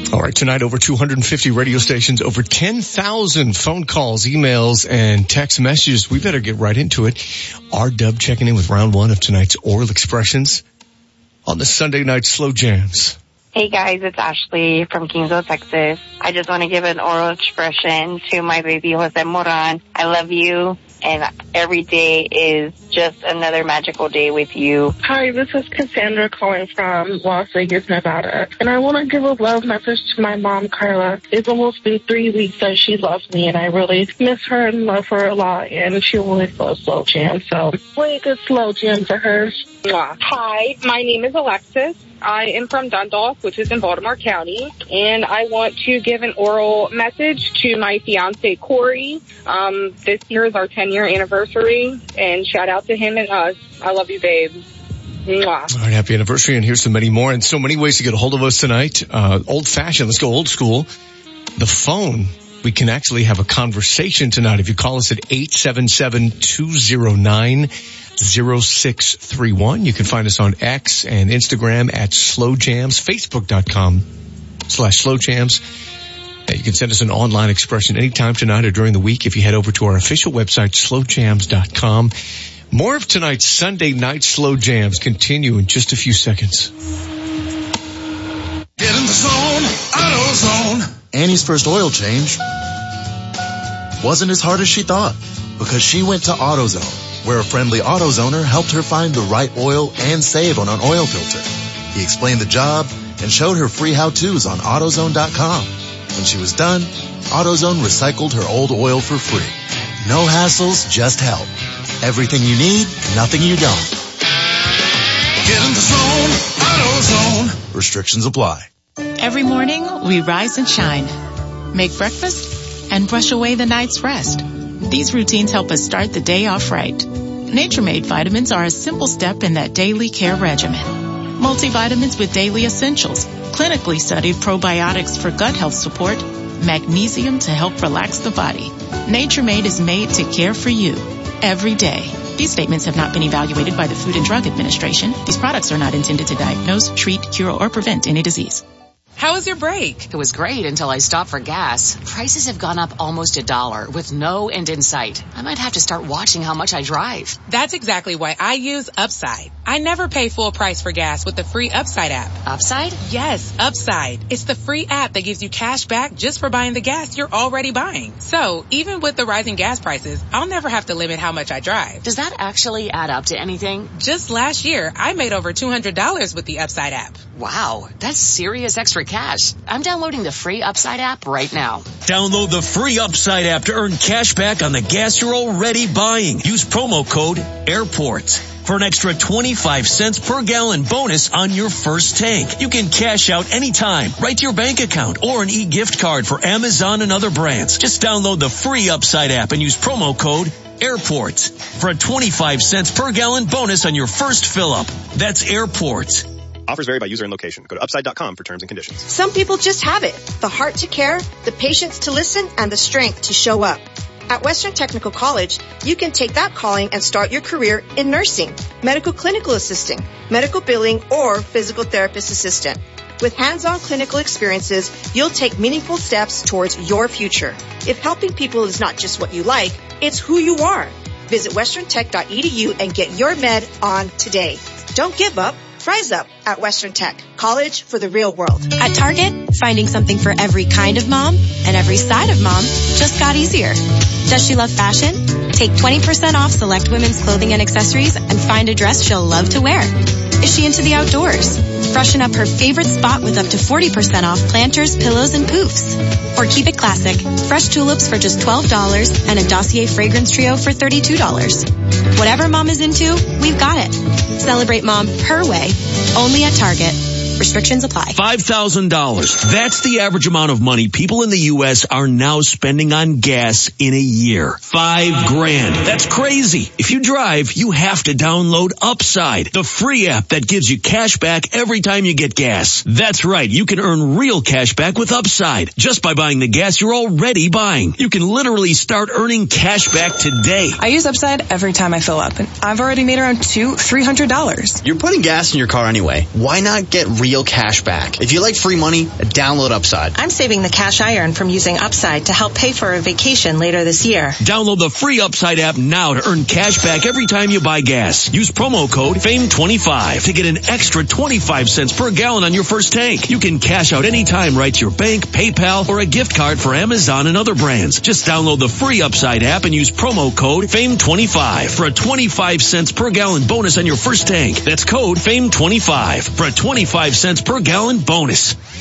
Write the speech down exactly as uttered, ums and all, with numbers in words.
All right, tonight over two hundred fifty radio stations, over ten thousand phone calls, emails, and text messages. We better get right into it. R-Dub checking in with round one of tonight's oral expressions on the Sunday night slow jams. Hey guys, it's Ashley from Kingsville, Texas. I just want to give an oral expression to my baby Jose Moran. I love you, and every day is just another magical day with you. Hi, this is Cassandra calling from Las Vegas, Nevada. And I want to give a love message to my mom, Carla. It's almost been three weeks that she loves me, and I really miss her and love her a lot. And she always loves slow jam, so play a good slow jam for her. Hi, my name is Alexis. I am from Dundalk, which is in Baltimore County, and I want to give an oral message to my fiance, Corey. Um, this year is our ten-year anniversary, and shout out to him and us. I love you, babe. Mwah. All right, happy anniversary, and here's so many more, and so many ways to get a hold of us tonight. Uh, old-fashioned, let's go old school. The phone, we can actually have a conversation tonight. If you call us at eight seven seven, two oh nine, oh six three one. You can find us on X and Instagram at Slow Jams, Facebook.com slash Slow Jams. You can send us an online expression anytime tonight or during the week if you head over to our official website, slow jams dot com. More of tonight's Sunday night Slow Jams continue in just a few seconds. Get in the zone, AutoZone. Annie's first oil change wasn't as hard as she thought because she went to AutoZone, where a friendly AutoZoner helped her find the right oil and save on an oil filter. He explained the job and showed her free how-tos on AutoZone dot com. When she was done, AutoZone recycled her old oil for free. No hassles, just help. Everything you need, nothing you don't. Get in the zone, AutoZone. Restrictions apply. Every morning, we rise and shine, make breakfast, and brush away the night's rest. These routines help us start the day off right. Nature Made vitamins are a simple step in that daily care regimen. Multivitamins with daily essentials, clinically studied probiotics for gut health support, magnesium to help relax the body. Nature Made is made to care for you every day. These statements have not been evaluated by the Food and Drug Administration. These products are not intended to diagnose, treat, cure, or prevent any disease. How was your break? It was great until I stopped for gas. Prices have gone up almost a dollar with no end in sight. I might have to start watching how much I drive. That's exactly why I use Upside. I never pay full price for gas with the free Upside app. Upside? Yes, Upside. It's the free app that gives you cash back just for buying the gas you're already buying. So even with the rising gas prices, I'll never have to limit how much I drive. Does that actually add up to anything? Just last year, I made over two hundred dollars with the Upside app. Wow, that's serious extra cash. I'm downloading the free Upside app right now. Download the free Upside app to earn cash back on the gas you're already buying. Use promo code AIRPORTS for an extra twenty-five cents per gallon bonus on your first tank. You can cash out anytime, right to your bank account, or an e-gift card for Amazon and other brands. Just download the free Upside app and use promo code AIRPORTS for a twenty-five cents per gallon bonus on your first fill-up. That's AIRPORTS. Offers vary by user and location. Go to upside dot com for terms and conditions. Some people just have it. The heart to care, the patience to listen, and the strength to show up. At Western Technical College, you can take that calling and start your career in nursing, medical clinical assisting, medical billing, or physical therapist assistant. With hands-on clinical experiences, you'll take meaningful steps towards your future. If helping people is not just what you like, it's who you are. Visit western tech dot e d u and get your med on today. Don't give up. Rise up at Western Tech, college for the real world. At Target, finding something for every kind of mom and every side of mom just got easier. Does she love fashion? Take twenty percent off select women's clothing and accessories and find a dress she'll love to wear. Is she into the outdoors? Freshen up her favorite spot with up to forty percent off planters, pillows, and poofs. Or keep it classic. Fresh tulips for just twelve dollars and a Dossier fragrance trio for thirty-two dollars. Whatever mom is into, we've got it. Celebrate mom her way, only at Target. Restrictions apply. five thousand dollars. That's the average amount of money people in the U S are now spending on gas in a year. Five grand. That's crazy. If you drive, you have to download Upside, the free app that gives you cash back every time you get gas. That's right. You can earn real cash back with Upside just by buying the gas you're already buying. You can literally start earning cash back today. I use Upside every time I fill up, and I've already made around two, three hundred dollars. You're putting gas in your car anyway. Why not get real real cash back. If you like free money, download Upside. I'm saving the cash I earn from using Upside to help pay for a vacation later this year. Download the free Upside app now to earn cash back every time you buy gas. Use promo code F A M E twenty-five to get an extra twenty-five cents per gallon on your first tank. You can cash out anytime right to your bank, PayPal, or a gift card for Amazon and other brands. Just download the free Upside app and use promo code F A M E twenty-five for a twenty-five cents per gallon bonus on your first tank. That's code F A M E twenty-five for a twenty-five cents per gallon bonus.